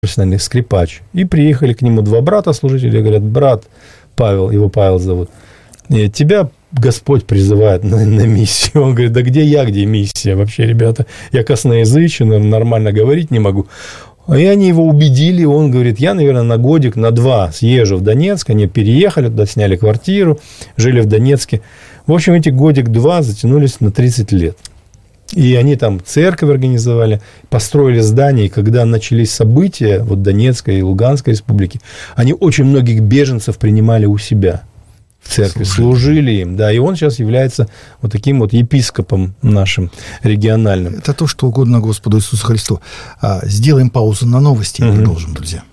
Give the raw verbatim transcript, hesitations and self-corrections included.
профессиональный скрипач. И приехали к нему два брата служителя, говорят: брат Павел, его Павел зовут, тебя Господь призывает на, на миссию. Он говорит: да где я, где миссия вообще, ребята? Я косноязычен, нормально говорить не могу. И они его убедили, он говорит: я, наверное, на годик, на два съезжу в Донецк. Они переехали туда, сняли квартиру, жили в Донецке. В общем, эти годик-два затянулись на тридцать лет. И они там церковь организовали, построили здание. И когда начались события вот Донецкой и Луганской республики, они очень многих беженцев принимали у себя в церкви, служили. служили им. Да, и он сейчас является вот таким вот епископом нашим региональным. Это то, что угодно Господу Иисусу Христу. Сделаем паузу на новости и угу. продолжим, друзья.